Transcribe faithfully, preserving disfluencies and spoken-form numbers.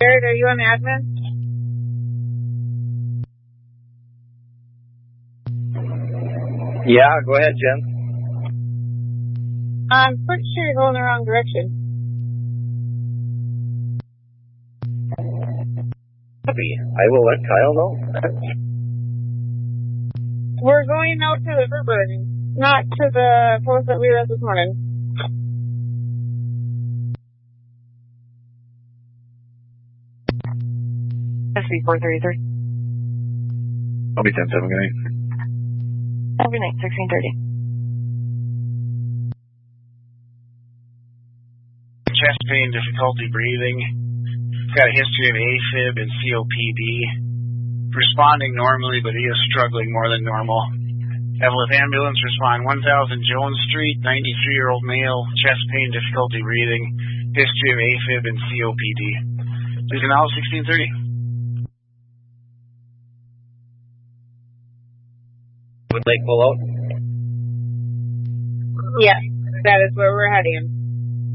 Jared, are you on the admin? Yeah, go ahead, Jen. I'm pretty sure you're going the wrong direction. Copy. I will let Kyle know. We're going out to the river, not to the post that we were at this morning. S B four thirty-three. I'll be ten seven, good night. Good night, sixteen thirty. Chest pain, difficulty breathing. Got a history of AFib and C O P D. Responding normally, but he is struggling more than normal. Evelyn ambulance, respond one thousand Jones Street, ninety-three-year-old male, chest pain, difficulty breathing, history of AFib and C O P D. Please now sixteen thirty. Would Lake pull out? Yes, that is where we're heading.